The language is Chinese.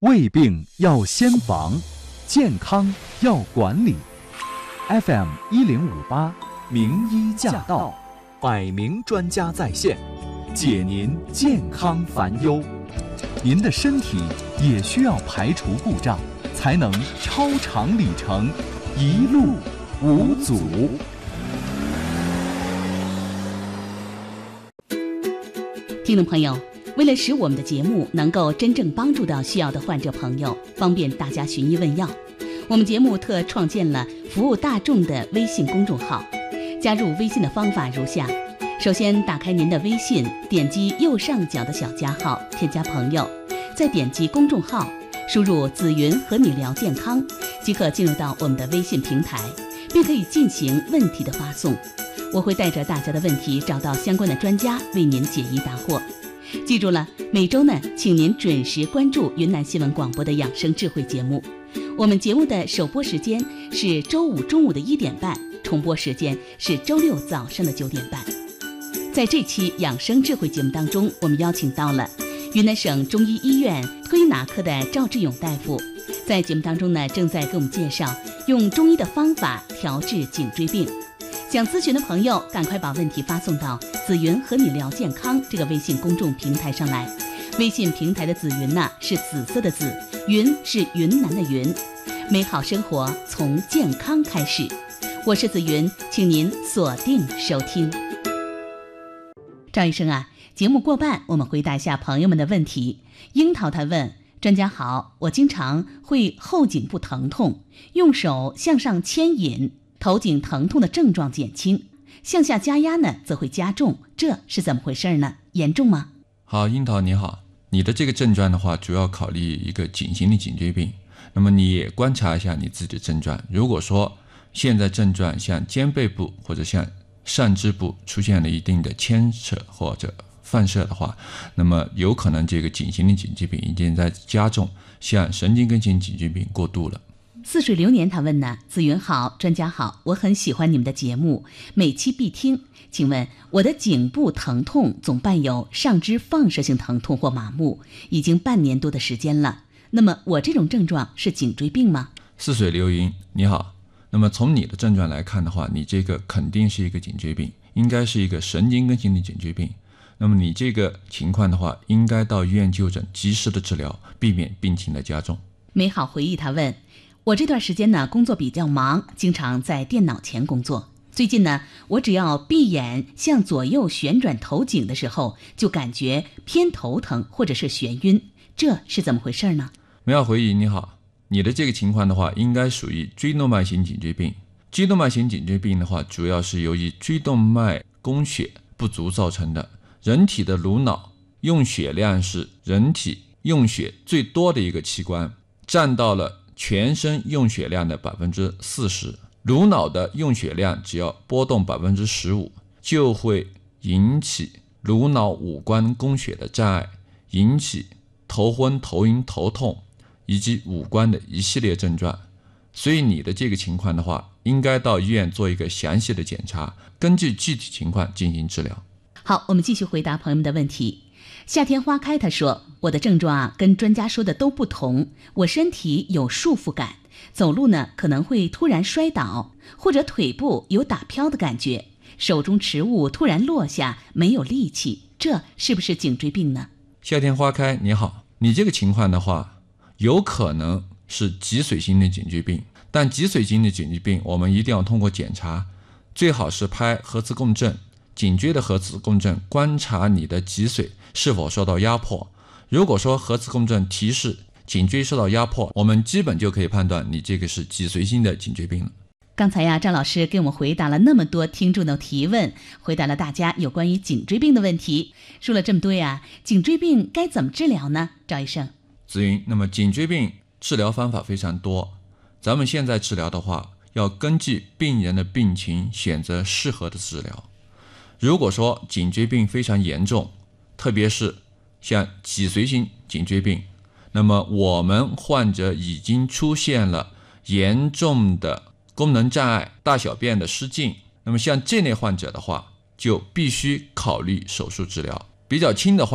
胃病要先防，健康要管理。FM1058名医驾到，100名专家在线，解您健康烦忧。您的身体也需要排除故障，才能超长里程，一路无阻。 听众朋友，为了使我们的节目能够真正帮助到需要的患者朋友，方便大家寻医问药，我们节目特创建了服务大众的微信公众号。加入微信的方法如下：首先打开您的微信，点击右上角的小加号，添加朋友，再点击公众号，输入紫云和你聊健康，即可进入到我们的微信平台，并可以进行问题的发送。我会带着大家的问题找到相关的专家为您解疑答惑。记住了，每周呢，请您准时关注云南新闻广播的养生智慧节目。我们节目的首播时间是周五中午的1点半，重播时间是周六早上的9点半。在这期养生智慧节目当中，我们邀请到了云南省中医医院推拿科的赵志勇大夫，在节目当中呢，正在给我们介绍用中医的方法调治颈椎病。想咨询的朋友，赶快把问题发送到紫云和你聊健康这个微信公众平台上来。微信平台的紫云呢，是紫色的紫，云是云南的云。美好生活从健康开始，我是紫云，请您锁定收听。赵医生啊，节目过半，我们回答一下朋友们的问题。樱桃他问：专家好，我经常会后颈部疼痛，用手向上牵引，头颈疼痛的症状减轻，向下加压呢则会加重，这是怎么回事呢？严重吗？ 好，樱桃你好，你的这个症状的话，主要考虑一个颈型的颈椎病。那么你也观察一下你自己的症状，如果说现在症状像肩背部或者像上肢部出现了一定的牵扯或者放射的话，那么有可能这个颈型的颈椎病已经在加重，像神经根型颈椎病过度了。 似水流年他问呢：紫云好，专家好，我很喜欢你们的节目，每期必听。请问我的颈部疼痛总伴有上肢放射性疼痛或麻木，已经半年多的时间了。那么我这种症状是颈椎病吗？ 似水流云你好，那么从你的症状来看的话，你这个肯定是一个颈椎病，应该是一个神经根型的颈椎病。那么你这个情况的话，应该到医院就诊，及时的治疗，避免病情的加重。 美好回忆他问：我这段时间呢，工作比较忙，经常在电脑前工作。最近呢，我只要闭眼向左右旋转头颈的时候，就感觉偏头疼或者是眩晕，这是怎么回事呢？ 美好回忆你好，你的这个情况的话，应该属于椎动脉型颈椎病。椎动脉型颈椎病的话，主要是由于椎动脉供血不足造成的。人体的颅脑用血量是人体用血最多的一个器官，占到了全身用血量的 40%。颅脑的用血量只要波动 15%， 就会引起颅脑五官供血的障碍，引起头昏、头晕、头痛以及五官的一系列症状。所以你的这个情况的话，应该到医院做一个详细的检查，根据具体情况进行治疗。 好，我们继续回答朋友们的问题。夏天花开他说，我的症状跟专家说的都不同，我身体有束缚感，走路呢可能会突然摔倒，或者腿部有打飘的感觉，手中持物突然落下，没有力气，这是不是颈椎病呢？ 夏天花开你好，你这个情况的话，有可能是脊髓型的颈椎病，但脊髓型的颈椎病我们一定要通过检查，最好是拍核磁共振，颈椎的核磁共振，观察你的脊髓是否受到压迫。如果说核磁共振提示颈椎受到压迫，我们基本就可以判断你这个是脊髓型的颈椎病了。 刚才呀，张老师给我们回答了那么多听众的提问，回答了大家有关于颈椎病的问题，说了这么多呀，颈椎病该怎么治疗呢？赵医生。 紫云，那么颈椎病治疗方法非常多，咱们现在治疗的话，要根据病人的病情选择适合的治疗。如果说颈椎病非常严重，特别是像脊髓型颈椎病，那么我们患者已经出现了严重的功能障碍，大小便的失禁，那么像这类患者的话，就必须考虑手术治疗。比较轻的患